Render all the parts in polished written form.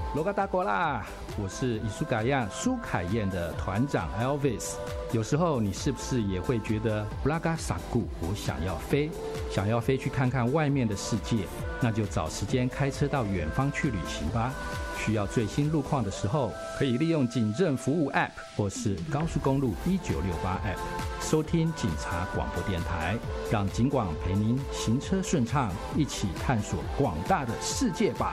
罗嘎达国啦，我是艺术改样苏凯燕的团长 Elvis。有时候你是不是也会觉得布拉嘎萨固，我想要飞，想要飞去看看外面的世界？那就找时间开车到远方去旅行吧。需要最新路况的时候，可以利用警政服务 App 或是高速公路1968 App 收听警察广播电台，让警广陪您行车顺畅，一起探索广大的世界吧。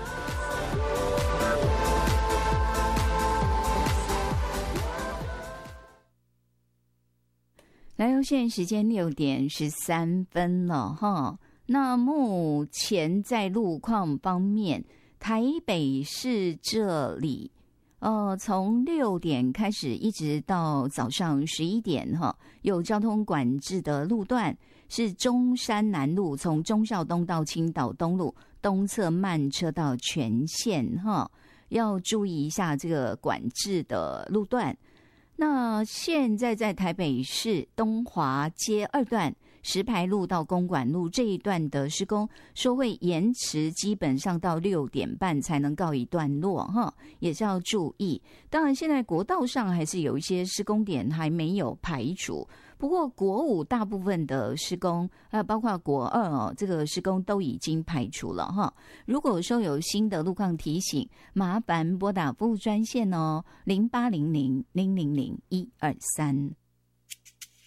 来哟，现在时间6:13了哈。那目前在路况方面，台北市这里，从6点开始一直到早上11点哈，有交通管制的路段是中山南路，从忠孝东到青岛东路东侧慢车道全线哈，要注意一下这个管制的路段。那现在在台北市东华街2段石牌路到公馆路这一段的施工说会延迟，基本上到6点半才能告一段落哈，也是要注意。当然现在国道上还是有一些施工点还没有排除，不过国5大部分的施工包括国2这个施工都已经排除了哈。如果说有新的路况提醒，麻烦拨打服务专线0800-000-123。